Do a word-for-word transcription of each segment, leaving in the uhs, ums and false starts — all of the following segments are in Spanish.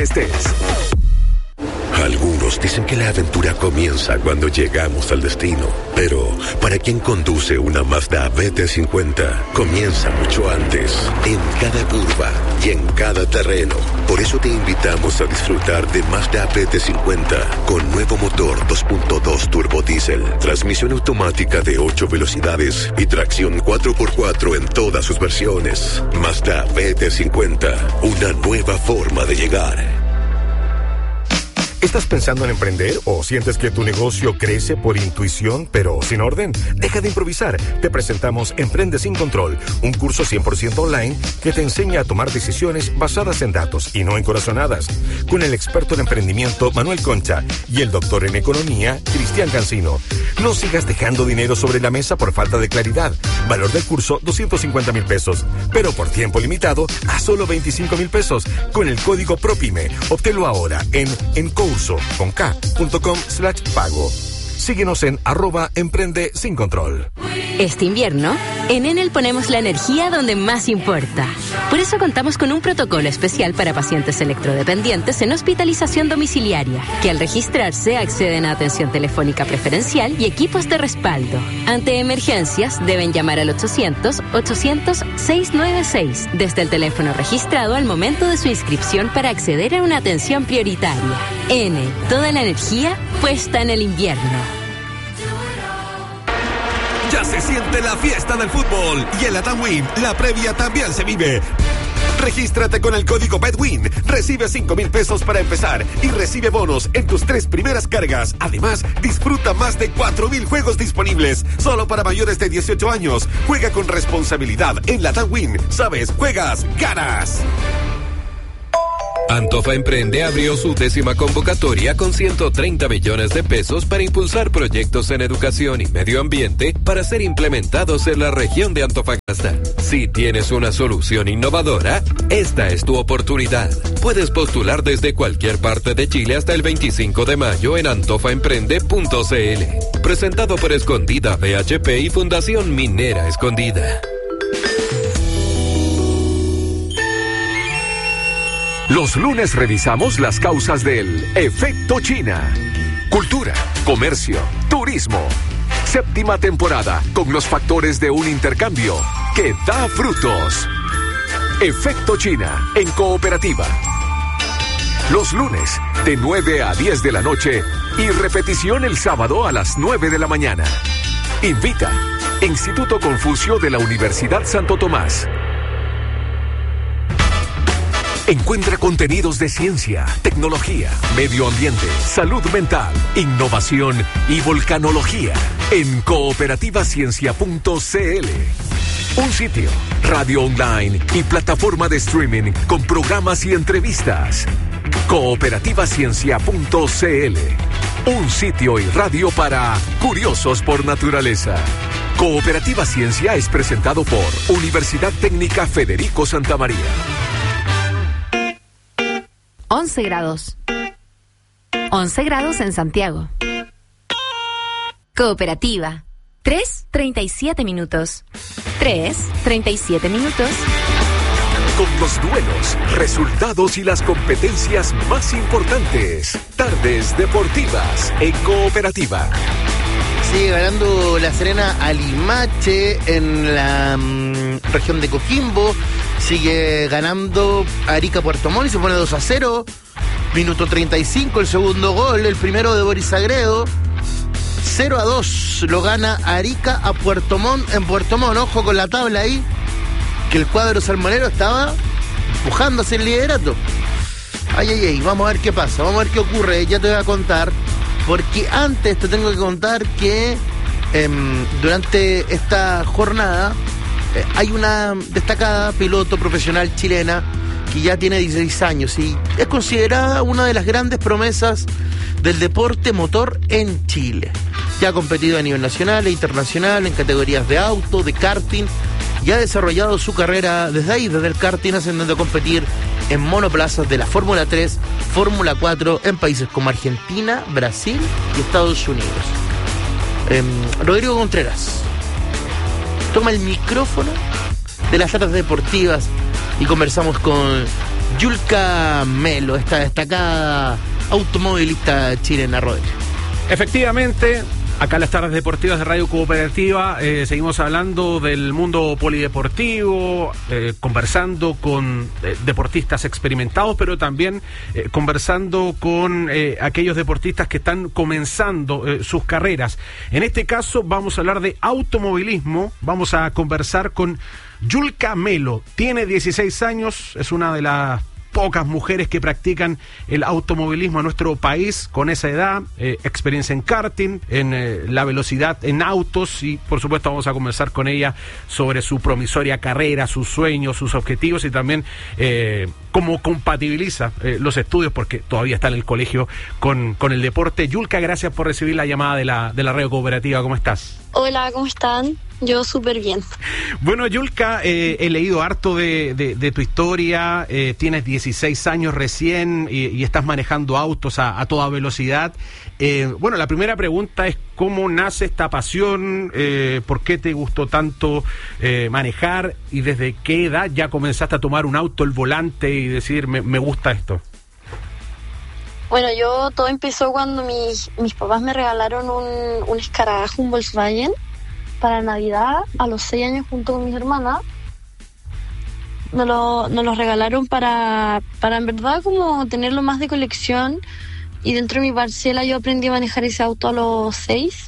estés. Algunos dicen que la aventura comienza cuando llegamos al destino, pero para quien conduce una Mazda B T cincuenta, comienza mucho antes, en cada curva y en cada terreno. Por eso te invitamos a disfrutar de Mazda B T cincuenta con nuevo motor dos punto dos turbo diésel, transmisión automática de ocho velocidades y tracción cuatro por cuatro en todas sus versiones. Mazda B T cincuenta, una nueva forma de llegar. ¿Estás pensando en emprender o sientes que tu negocio crece por intuición pero sin orden? Deja de improvisar. Te presentamos Emprende sin Control, un curso cien por ciento online que te enseña a tomar decisiones basadas en datos y no en corazonadas. Con el experto en emprendimiento Manuel Concha y el doctor en economía Cristian Cancino. No sigas dejando dinero sobre la mesa por falta de claridad. Valor del curso doscientos cincuenta mil pesos, pero por tiempo limitado a solo veinticinco mil pesos con el código PROPYME. Obténlo ahora en Encurso con K punto com slash pago. Síguenos en arroba emprende sin control. Este invierno, en Enel ponemos la energía donde más importa. Por eso contamos con un protocolo especial para pacientes electrodependientes en hospitalización domiciliaria, que al registrarse acceden a atención telefónica preferencial y equipos de respaldo. Ante emergencias, deben llamar al ochocientos, ochocientos, seiscientos noventa y seis desde el teléfono registrado al momento de su inscripción para acceder a una atención prioritaria. Enel, toda la energía puesta en el invierno. Ya se siente la fiesta del fútbol y en la TAMWIN la previa también se vive. Regístrate con el código BETWIN, recibe cinco mil pesos para empezar y recibe bonos en tus tres primeras cargas. Además, disfruta más de cuatro mil juegos disponibles, solo para mayores de dieciocho años. Juega con responsabilidad en la TAMWIN. Sabes, juegas, ganas. Antofa Emprende abrió su décima convocatoria con ciento treinta millones de pesos para impulsar proyectos en educación y medio ambiente para ser implementados en la región de Antofagasta. Si tienes una solución innovadora, esta es tu oportunidad. Puedes postular desde cualquier parte de Chile hasta el veinticinco de mayo en antofa emprende punto c l. Presentado por Escondida B H P y Fundación Minera Escondida. Los lunes revisamos las causas del efecto China. Cultura, comercio, turismo. Séptima temporada con los factores de un intercambio que da frutos. Efecto China en Cooperativa. Los lunes de nueve a diez de la noche y repetición el sábado a las nueve de la mañana. Invita Instituto Confucio de la Universidad Santo Tomás. Encuentra contenidos de ciencia, tecnología, medio ambiente, salud mental, innovación y volcanología en cooperativa ciencia punto c l. Un sitio, radio online y plataforma de streaming con programas y entrevistas. cooperativa ciencia punto c l. Un sitio y radio para curiosos por naturaleza. Cooperativa Ciencia es presentado por Universidad Técnica Federico Santa María. once grados. once grados en Santiago. Cooperativa. tres, treinta y siete minutos. tres, treinta y siete minutos. Con los duelos, resultados y las competencias más importantes. Tardes deportivas en Cooperativa. Sigue ganando La Serena a Limache en la um, región de Coquimbo. Sigue ganando Arica Puerto Montt y se pone dos a cero. Minuto treinta y cinco, el segundo gol, el primero de Boris Sagredo. cero a dos lo gana Arica a Puerto Montt en Puerto Montt. Ojo con la tabla ahí, que el cuadro salmonero estaba empujando hacia el liderato. Ay, ay, ay, vamos a ver qué pasa, vamos a ver qué ocurre, ya te voy a contar. Porque antes te tengo que contar que eh, durante esta jornada eh, hay una destacada piloto profesional chilena que ya tiene dieciséis años y es considerada una de las grandes promesas del deporte motor en Chile. Ya ha competido a nivel nacional e internacional en categorías de auto, de karting, y ha desarrollado su carrera desde ahí, desde el karting, ascendiendo a competir en monoplazas de la Fórmula tres, Fórmula cuatro en países como Argentina, Brasil y Estados Unidos. Eh, Rodrigo Contreras toma el micrófono de las tardes deportivas y conversamos con Yulka Melo, esta destacada automovilista chilena, Rodri. Efectivamente, acá en las tardes deportivas de Radio Cooperativa eh, seguimos hablando del mundo polideportivo, eh, conversando con eh, deportistas experimentados, pero también eh, conversando con eh, aquellos deportistas que están comenzando eh, sus carreras. En este caso vamos a hablar de automovilismo, vamos a conversar con Yulka Melo. Tiene dieciséis años, es una de las pocas mujeres que practican el automovilismo en nuestro país con esa edad, eh, experiencia en karting, en eh, la velocidad en autos, y por supuesto vamos a conversar con ella sobre su promisoria carrera, sus sueños, sus objetivos y también eh, cómo compatibiliza eh, los estudios, porque todavía está en el colegio, con, con el deporte. Yulka, gracias por recibir la llamada de la, de la Radio Cooperativa. ¿Cómo estás? Hola, ¿cómo están? Yo súper bien. Bueno, Yulka, eh, he leído harto de, de, de tu historia, eh, tienes dieciséis años recién y, y estás manejando autos a, a toda velocidad. Eh, bueno, la primera pregunta es cómo nace esta pasión, eh, por qué te gustó tanto eh, manejar y desde qué edad ya comenzaste a tomar un auto, el volante y decir, me, me gusta esto. Bueno, yo todo empezó cuando mis, mis papás me regalaron un, un escarabajo, un Volkswagen, para Navidad, a los seis años junto con mis hermanas. Nos lo, nos lo regalaron para, para en verdad como tenerlo más de colección, y dentro de mi parcela yo aprendí a manejar ese auto a los seis.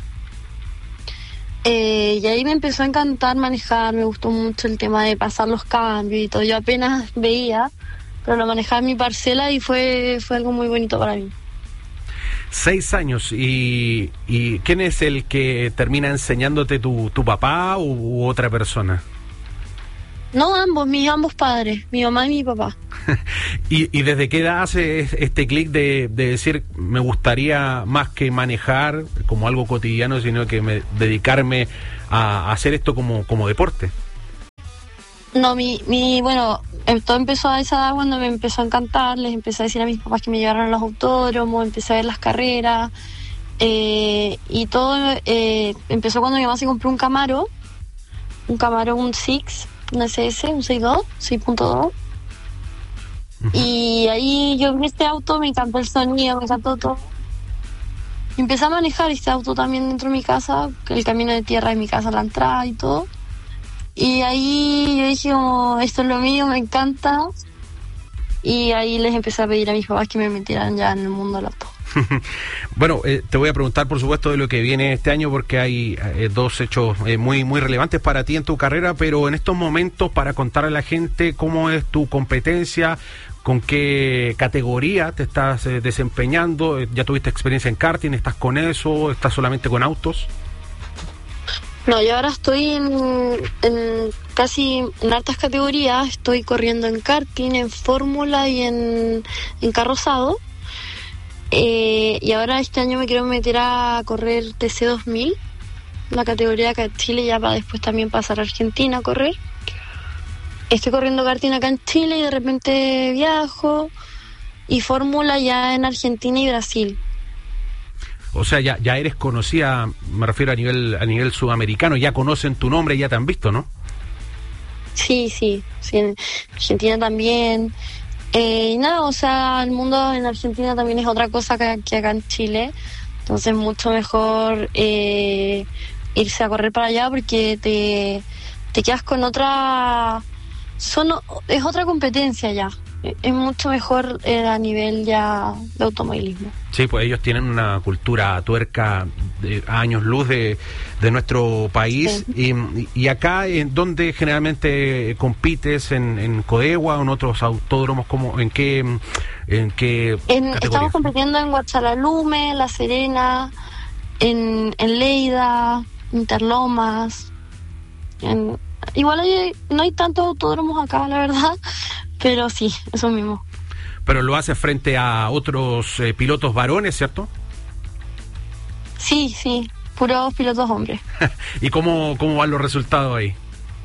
Eh, y ahí me empezó a encantar manejar, me gustó mucho el tema de pasar los cambios y todo. Yo apenas veía, pero lo manejaba en mi parcela y fue, fue algo muy bonito para mí. Seis años, y, y ¿quién es el que termina enseñándote, tu, tu papá u, u otra persona? No, ambos, mis ambos padres, mi mamá y mi papá. ¿Y, y desde qué edad hace este clic de, de decir, me gustaría más que manejar como algo cotidiano, sino que me, dedicarme a, a hacer esto como, como deporte? No, mi, mi, bueno, todo empezó a esa edad cuando me empezó a encantar, les empecé a decir a mis papás que me llevaran a los autódromos, empecé a ver las carreras, eh, y todo eh, empezó cuando mi mamá se compró un Camaro, un Camaro, un Six, un S S, un seis punto dos, seis punto dos, uh-huh. Y ahí yo vi este auto, me encantó el sonido, me encantó todo. Y empecé a manejar este auto también dentro de mi casa, el camino de tierra de mi casa, la entrada y todo. Y ahí yo dije, oh, esto es lo mío, me encanta. Y ahí les empecé a pedir a mis papás que me metieran ya en el mundo del auto. Bueno, eh, te voy a preguntar por supuesto de lo que viene este año, porque hay eh, dos hechos eh, muy muy relevantes para ti en tu carrera, pero en estos momentos, para contarle a la gente cómo es tu competencia, con qué categoría te estás eh, desempeñando, eh, ya tuviste experiencia en karting, ¿estás con eso? ¿Estás solamente con autos? No, yo ahora estoy en, en casi en altas categorías, estoy corriendo en karting, en fórmula y en, en carrozado. Eh, y ahora este año me quiero meter a correr T C dos mil, la categoría acá en Chile, ya para después también pasar a Argentina a correr. Estoy corriendo karting acá en Chile y de repente viajo, y fórmula ya en Argentina y Brasil. O sea, ya, ya eres conocida, me refiero a nivel a nivel sudamericano, ya conocen tu nombre, ya te han visto, ¿no? Sí, sí, sí, en Argentina también. Eh, y nada, o sea, el mundo en Argentina también es otra cosa que, que acá en Chile, entonces mucho mejor eh, irse a correr para allá, porque te, te quedas con otra... Son, es otra competencia ya. Es mucho mejor eh, a nivel ya de automovilismo. Sí, pues ellos tienen una cultura tuerca de años luz de, de nuestro país. Sí. Y, y acá, ¿en dónde generalmente compites? ¿En, en Codewa o en otros autódromos? Como, ¿En qué, en qué en, estamos compitiendo en Guachalalume, La Serena, en, en Leida, Interlomas. En, igual hay, no hay tantos autódromos acá, la verdad. Pero sí, eso mismo. Pero lo haces frente a otros eh, pilotos varones, ¿cierto? Sí, sí, puros pilotos hombres. ¿Y cómo, cómo van los resultados ahí?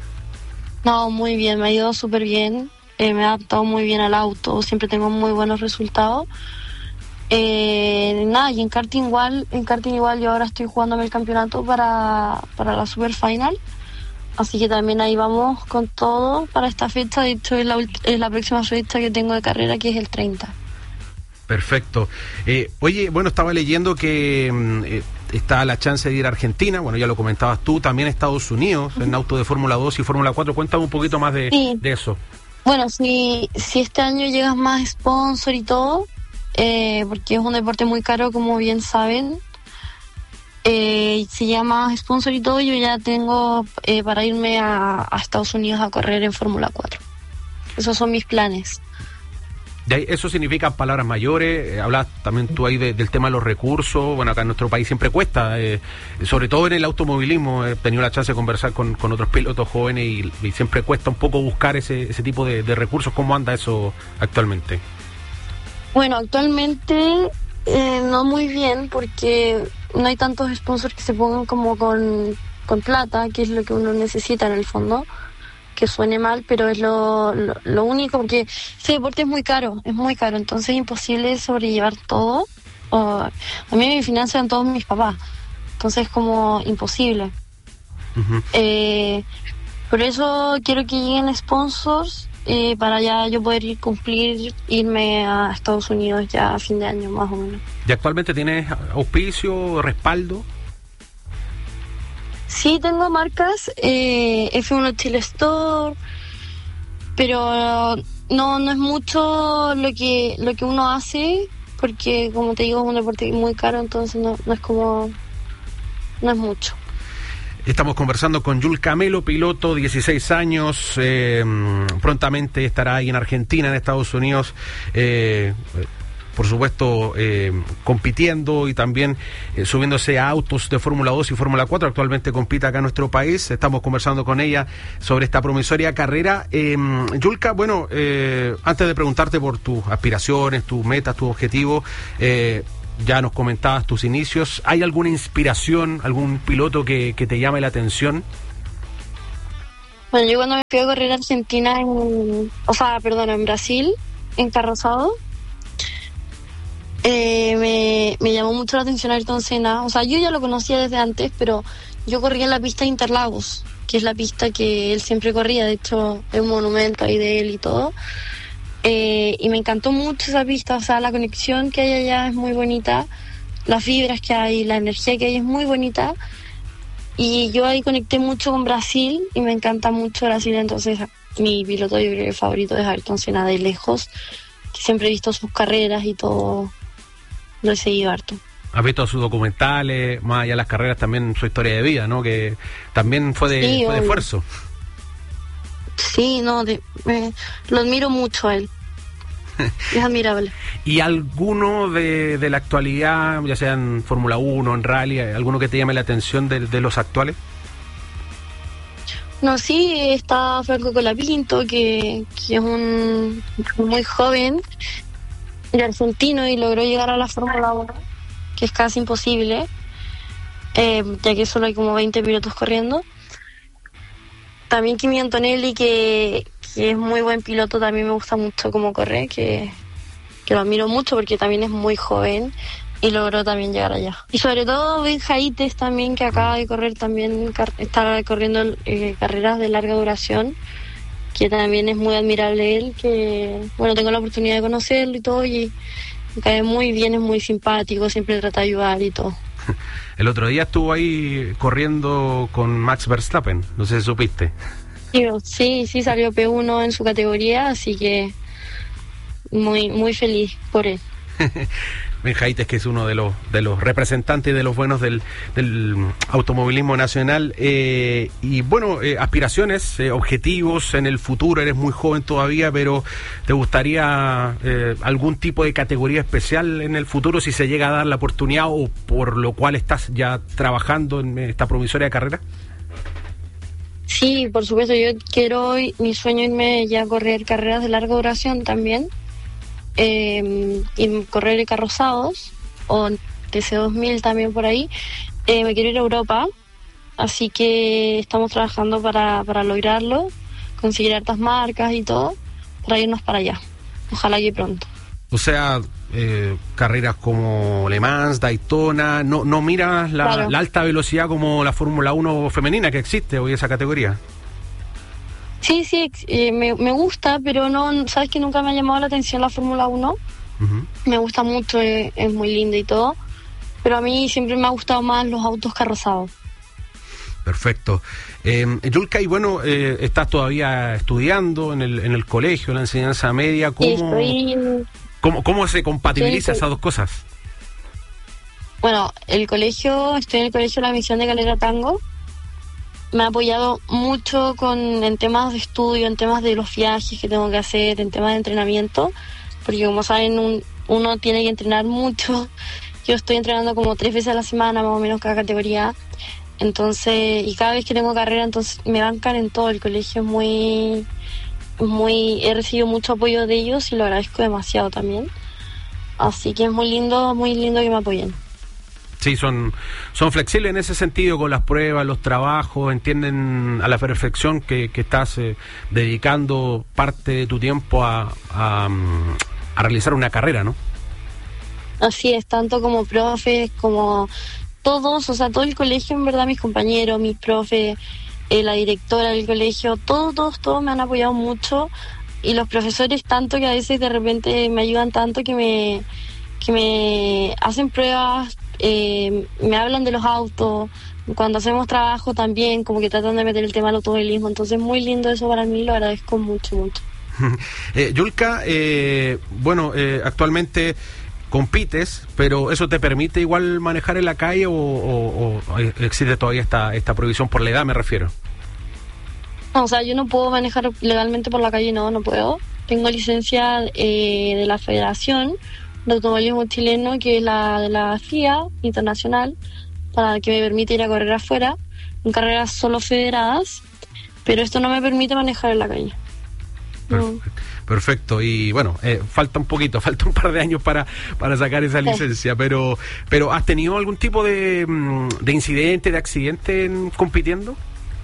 No, muy bien, me ha ido súper bien. Eh, me ha adaptado muy bien al auto, siempre tengo muy buenos resultados. Eh, nada, y en karting igual, en karting igual yo ahora estoy jugándome el campeonato para, para la Super Final. así que también ahí vamos con todo para esta fecha. De hecho, es la, es la próxima fecha que tengo de carrera, que es el treinta. Perfecto. Eh, oye, bueno, estaba leyendo que eh, está la chance de ir a Argentina, bueno, ya lo comentabas tú, también Estados Unidos, uh-huh. en auto de Fórmula dos y Fórmula cuatro. Cuéntame un poquito más de, sí. de eso. Bueno, si, si este año llegas más sponsor y todo, eh, porque es un deporte muy caro, como bien saben, eh, si llega más sponsor y todo, yo ya tengo eh, para irme a, a Estados Unidos a correr en Fórmula cuatro. Esos son mis planes. De ahí, eso significa palabras mayores. Eh, hablas también tú ahí de, del tema de los recursos. Bueno, acá en nuestro país siempre cuesta, eh, sobre todo en el automovilismo. He tenido la chance de conversar con, con otros pilotos jóvenes y, y siempre cuesta un poco buscar ese, ese tipo de, de recursos. ¿Cómo anda eso actualmente? Bueno, actualmente eh, no muy bien, porque no hay tantos sponsors que se pongan como con, con plata, que es lo que uno necesita en el fondo. Que suene mal, pero es lo, lo, lo único, porque ese deporte es muy caro, es muy caro, entonces es imposible sobrellevar todo. O, a mí me financian todos mis papás, entonces es como imposible. Uh-huh. Eh, por eso quiero que lleguen sponsors eh, para ya yo poder ir cumplir, irme a Estados Unidos ya a fin de año más o menos. ¿Y actualmente tienes auspicio, respaldo? Sí, tengo marcas, eh, F uno Chile Store, pero no no es mucho lo que lo que uno hace, porque como te digo es un deporte muy caro, entonces no, no es como, no es mucho. Estamos conversando con Yul Camelo, piloto, dieciséis años, eh, prontamente estará ahí en Argentina, en Estados Unidos, eh, por supuesto, eh, compitiendo y también eh, subiéndose a autos de Fórmula dos y Fórmula cuatro. Actualmente compite acá en nuestro país. Estamos conversando con ella sobre esta promisoria carrera. Eh, Yulka, bueno, eh, antes de preguntarte por tus aspiraciones, tus metas, tus objetivos, eh, ya nos comentabas tus inicios. ¿Hay alguna inspiración, algún piloto que, que te llame la atención? Bueno, yo cuando me fui a correr a Argentina, en, o sea, perdón, en Brasil, en Carrozado, Eh, me, me llamó mucho la atención Ayrton Senna. O sea, yo ya lo conocía desde antes, pero yo corría en la pista de Interlagos, que es la pista que él siempre corría. De hecho, hay un monumento ahí de él y todo. Eh, y me encantó mucho esa pista. O sea, la conexión que hay allá es muy bonita. Las vibras que hay, la energía que hay es muy bonita. Y yo ahí conecté mucho con Brasil y me encanta mucho Brasil. Entonces, mi piloto, yo creo que favorito es Ayrton Senna de lejos, que siempre he visto sus carreras y todo. Lo he seguido harto. Has visto sus documentales, más allá de las carreras, también su historia de vida, ¿no? Que también fue de, sí, fue de esfuerzo. Sí, no, de, me, lo admiro mucho a él. Es admirable. ¿Y alguno de, de la actualidad, ya sea en Fórmula uno, en Rally, alguno que te llame la atención de, de los actuales? No, sí, está Franco Colapinto, que, que es un muy joven y argentino y logró llegar a la Fórmula uno, que es casi imposible, eh, ya que solo hay como veinte pilotos corriendo. También Kimi Antonelli, que, que es muy buen piloto, también me gusta mucho cómo corre, que, que lo admiro mucho porque también es muy joven y logró también llegar allá. Y sobre todo Ben Haites también, que acaba de correr también, está corriendo eh, carreras de larga duración, que también es muy admirable él, que bueno, tengo la oportunidad de conocerlo y todo, y me cae muy bien, es muy simpático, siempre trata de ayudar y todo. El otro día estuvo ahí corriendo con Max Verstappen, no sé si supiste. Sí, sí, salió P uno en su categoría, así que muy muy feliz por él. Ben Haites, que es uno de los de los representantes de los buenos del, del automovilismo nacional, eh, y bueno, eh, aspiraciones, eh, objetivos en el futuro. Eres muy joven todavía, pero ¿te gustaría eh, algún tipo de categoría especial en el futuro si se llega a dar la oportunidad, o por lo cual estás ya trabajando en esta promisoria carrera? Sí, por supuesto, yo quiero, mi sueño es irme ya a correr carreras de larga duración también. Eh, y correr carrozados o T C dos mil también por ahí. Eh, me quiero ir a Europa, así que estamos trabajando para, para lograrlo, conseguir hartas marcas y todo, para irnos para allá. Ojalá que pronto. O sea, eh, carreras como Le Mans, Daytona, no, no miras la, claro. la alta velocidad como la Fórmula uno femenina que existe hoy esa categoría. Sí, sí, eh, me, me gusta, pero no, sabes que nunca me ha llamado la atención la Fórmula uno. Uh-huh. Me gusta mucho, es, es muy linda y todo, pero a mí siempre me ha gustado más los autos carrozados. Perfecto. Eh, Yulka, y bueno, eh, estás todavía estudiando en el, en el colegio, en la enseñanza media. ¿Cómo, sí, estoy... ¿cómo, cómo se compatibiliza sí, esas dos cosas? Bueno, el colegio, estoy en el colegio La Misión de Calera Tango. Me ha apoyado mucho con en temas de estudio, en temas de los viajes que tengo que hacer, en temas de entrenamiento, porque como saben, un, uno tiene que entrenar mucho. Yo estoy entrenando como tres veces a la semana, más o menos, cada categoría. Entonces, y cada vez que tengo carrera, entonces me bancan en todo. El colegio es muy, muy, he recibido mucho apoyo de ellos y lo agradezco demasiado también. Así que es muy lindo, muy lindo que me apoyen. Sí, son, son flexibles en ese sentido con las pruebas, los trabajos, entienden a la perfección que, que estás eh, dedicando parte de tu tiempo a, a, a realizar una carrera, ¿no? Así es, tanto como profes, como todos, o sea, todo el colegio, en verdad, mis compañeros, mis profes, eh, la directora del colegio, todos, todos, todos me han apoyado mucho, y los profesores tanto que a veces de repente me ayudan tanto que me, que me hacen pruebas, eh, me hablan de los autos, cuando hacemos trabajo también, como que tratan de meter el tema del automovilismo, entonces muy lindo eso para mí, lo agradezco mucho, mucho. eh, Yulka, eh, bueno, eh, actualmente compites, pero ¿eso te permite igual manejar en la calle o, o, o existe todavía esta, esta prohibición por la edad, me refiero? No, o sea, yo no puedo manejar legalmente por la calle, no, no puedo. Tengo licencia eh, de la Federación de Automovilismo Chileno, que es la de la F I A internacional, para que me permite ir a correr afuera, en carreras solo federadas, pero esto no me permite manejar en la calle. Perfecto. Perfecto, y bueno, eh, falta un poquito, falta un par de años para, para sacar esa licencia, pero pero ¿has tenido algún tipo de, de incidente, de accidente en, compitiendo?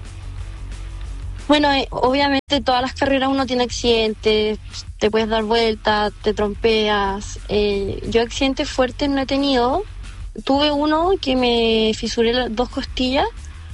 Bueno, eh, obviamente todas las carreras uno tiene accidentes, te puedes dar vueltas, te trompeas. Eh, yo accidentes fuertes no he tenido. Tuve uno que me fisuré las dos costillas,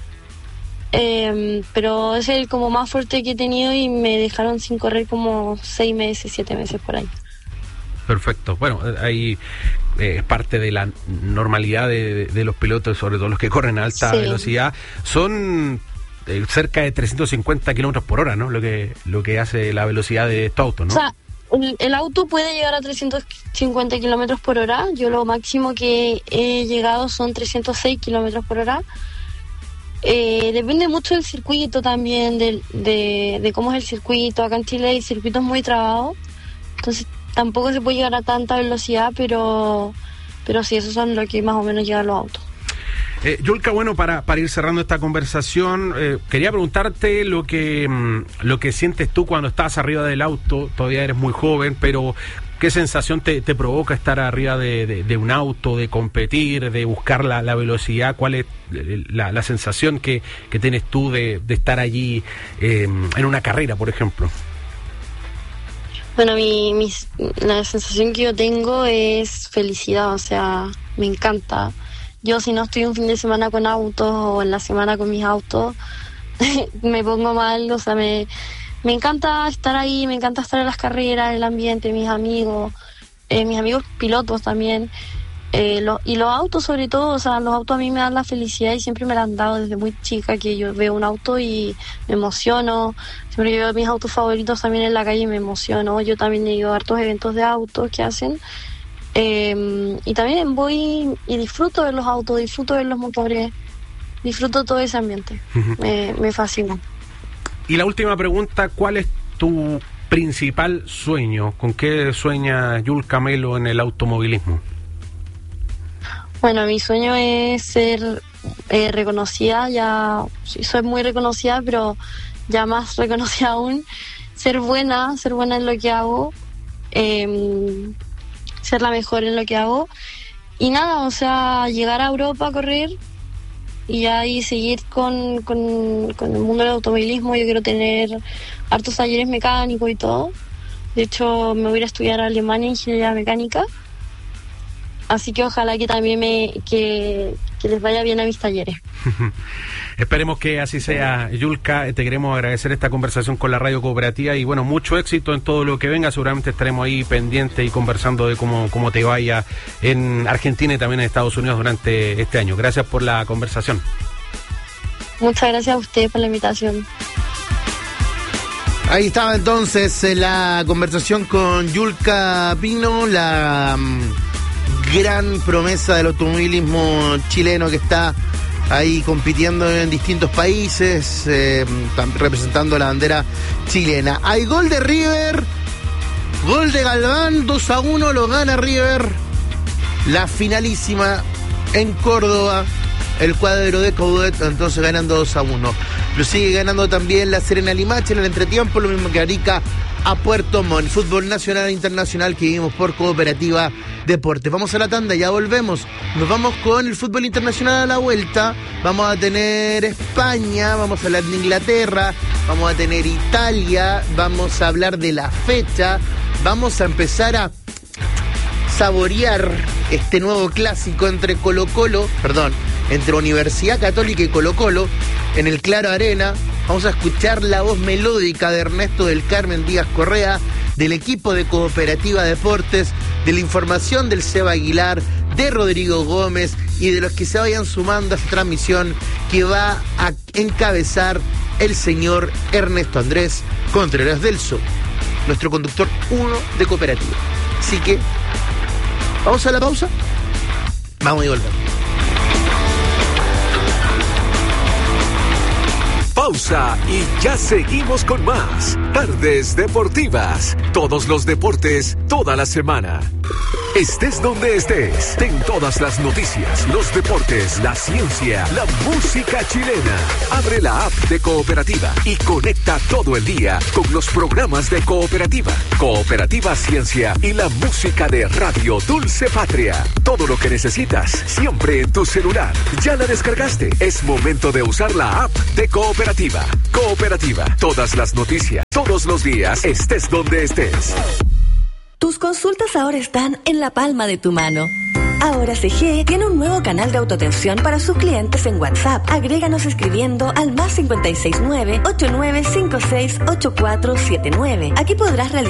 eh, pero es el como más fuerte que he tenido y me dejaron sin correr como seis meses, siete meses por ahí. Perfecto. Bueno, ahí eh, es parte de la normalidad de, de, de los pilotos, sobre todo los que corren a alta sí. velocidad. Son eh, cerca de trescientos cincuenta kilómetros por hora, ¿no? Lo que lo que hace la velocidad de estos autos, ¿no? O sea, el, el auto puede llegar a trescientos cincuenta kilómetros por hora. Yo lo máximo que he llegado son trescientos seis kilómetros por hora. Eh, depende mucho del circuito también, de, de, de cómo es el circuito. Acá en Chile hay circuitos muy trabados, entonces tampoco se puede llegar a tanta velocidad, pero pero sí, esos son lo que más o menos llegan los autos. Eh, Yulka, bueno, para, para ir cerrando esta conversación, eh, quería preguntarte lo que mmm, lo que sientes tú cuando estás arriba del auto. Todavía eres muy joven, pero ¿qué sensación te, te provoca estar arriba de, de, de un auto, de competir, de buscar la, la velocidad? ¿Cuál es la, la sensación que, que tienes tú de, de estar allí eh, en una carrera, por ejemplo? Bueno, mi, mi, la sensación que yo tengo es felicidad, o sea, me encanta. Yo si no estoy un fin de semana con autos o en la semana con mis autos, me pongo mal, o sea, me... Me encanta estar ahí, me encanta estar en las carreras, el ambiente, mis amigos, eh, mis amigos pilotos también, eh, lo, y los autos sobre todo, o sea, los autos a mí me dan la felicidad y siempre me la han dado desde muy chica, que yo veo un auto y me emociono, siempre veo mis autos favoritos también en la calle y me emociono. Yo también he ido a hartos eventos de autos que hacen, eh, y también voy y disfruto de los autos, disfruto de los motores, disfruto todo ese ambiente, uh-huh. me, me fascina. Y la última pregunta, ¿cuál es tu principal sueño? ¿Con qué sueña Yulka Melo en el automovilismo? Bueno, mi sueño es ser eh, reconocida, ya soy muy reconocida, pero ya más reconocida aún, ser buena, ser buena en lo que hago, eh, ser la mejor en lo que hago, y nada, o sea, llegar a Europa a correr, y ahí seguir con, con, con el mundo del automovilismo. Yo quiero tener hartos talleres mecánicos y todo. De hecho, me voy a ir a estudiar a Alemania ingeniería mecánica así que ojalá que también me que, que les vaya bien a mis talleres. Esperemos que así sea, Yulka. Te queremos agradecer esta conversación con la Radio Cooperativa y bueno, mucho éxito en todo lo que venga. Seguramente estaremos ahí pendientes y conversando de cómo, cómo te vaya en Argentina y también en Estados Unidos durante este año. Gracias por la conversación. Muchas gracias a ustedes por la invitación. Ahí estaba entonces eh, la conversación con Yulka Pino, la um, gran promesa del automovilismo chileno que está ahí compitiendo en distintos países, eh, representando la bandera chilena. Hay gol de River, gol de Galván, dos a uno, lo gana River. La finalísima en Córdoba, el cuadro de Coudet, entonces ganando dos a uno. Lo sigue ganando también la Serena Limache en el entretiempo, lo mismo que Arica a Puerto Montt. Fútbol nacional e internacional que vivimos por Cooperativa Deportes. Vamos a la tanda, ya volvemos. Nos vamos con el fútbol internacional a la vuelta. Vamos a tener España, vamos a hablar de Inglaterra, vamos a tener Italia, vamos a hablar de la fecha, vamos a empezar a saborear este nuevo clásico entre Colo Colo, perdón, entre Universidad Católica y Colo Colo en el Claro Arena. Vamos a escuchar la voz melódica de Ernesto del Carmen Díaz Correa, del equipo de Cooperativa Deportes, de la información del Seba Aguilar, de Rodrigo Gómez y de los que se vayan sumando a esta transmisión que va a encabezar el señor Ernesto Andrés Contreras del Sol, nuestro conductor uno de Cooperativa. Así que, ¿vamos a la pausa? Vamos y volvemos. Pausa y ya seguimos con más Tardes Deportivas. Todos los deportes, toda la semana. Estés donde estés, ten todas las noticias, los deportes, la ciencia, la música chilena. Abre la app de Cooperativa y conecta todo el día con los programas de Cooperativa, Cooperativa Ciencia y la música de Radio Dulce Patria. Todo lo que necesitas, siempre en tu celular. ¿Ya la descargaste? Es momento de usar la app de Cooperativa. Cooperativa, todas las noticias, todos los días, estés donde estés. Tus consultas ahora están en la palma de tu mano. Ahora C G tiene un nuevo canal de autoatención para sus clientes en WhatsApp. Agréganos escribiendo al más cinco seis nueve, ocho nueve cinco seis, ocho cuatro siete nueve. Aquí podrás realizar